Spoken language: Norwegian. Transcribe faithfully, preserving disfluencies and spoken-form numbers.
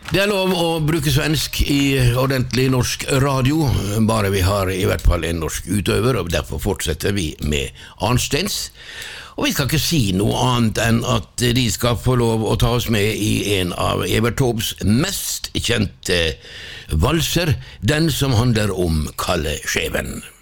Det er lov å bruke svensk i ordentlig norsk radio, bare vi har i hvert fall en norsk utøver, og derfor fortsetter vi med Arnsteins. Og vi skal ikke si noe annet enn at de skal få lov å ta oss med i en av Evert Taubes mest kjente valser, den som handler om Kalle Skjeven.